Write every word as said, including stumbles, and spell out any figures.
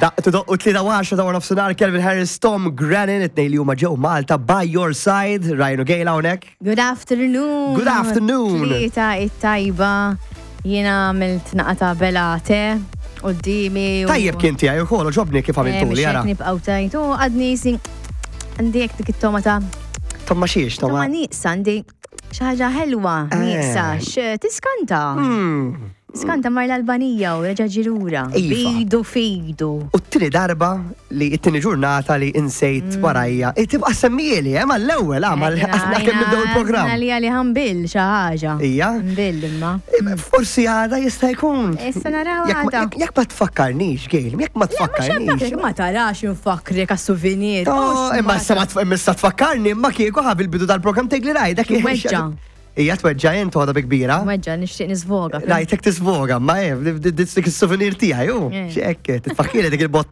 Daqqtu doqqu tlita għaxa ta' nofsinhar Calvin Harris, Tom Grennan, it-tnejn li huma ġew Malta by your side, Ryan O'Gale hawnhekk. Good afternoon. Good afternoon. Tlieta it-tajba, jiena għamilt naqata belate, qoddimi. Tajjeb kien tiegħi wkoll ġobni kif għamiltu li jara. Mhux nibqgħu tajtu, għadni si għandi hekk dik it-tomata. Tomma xiex, tomma. Tomma nieqsa għandi xi ħaġa ħelwa, nieqsa, tiskanta. Skanta mar l-Albanija u reġa ġilura. Fidu, fidu. U t-tini darba li t-tini ġurnata li insejt warajja. Tibqa semmijeli, ma l-ewel, ma l-għasna kem nibdew il-program. Għalli għalli għambil xaħġa. Ija? Mbil imma. Forsi għada jista' jkun. Issa naraw għada. Jek ma tfakkarnix, Gejl, jek ma tfakkarnix. Ma tarax nfakkri ka souvenir. Imma s-sa tfakkarni, ma kieku ħabil bidu tal-program tegli rajda. Weġġa. Ija tweġġa jent għada bi kbira. Weġġa, nixtieq nisvoga. Rajtek tisvoga, ma jef, dik il-souvenir tijaj, u. Xekke, titfakkiri dik il-botta